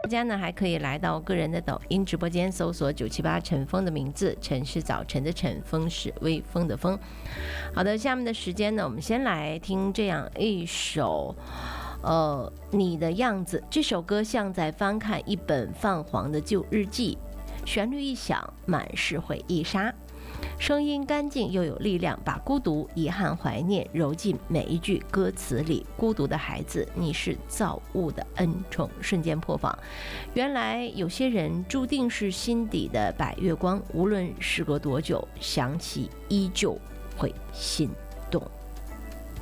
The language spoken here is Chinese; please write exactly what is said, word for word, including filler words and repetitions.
大家呢还可以来到个人的抖音直播间，搜索九七八陈峰的名字，陈是早晨的晨，风是微风的风。好的，下面的时间呢，我们先来听这样一首呃你的样子。这首歌像在翻看一本泛黄的旧日记，旋律一响，满是回忆杀，声音干净又有力量，把孤独、遗憾、怀念揉进每一句歌词里。孤独的孩子，你是造物的恩宠。瞬间破防，原来有些人注定是心底的白月光，无论时隔多久，想起依旧会心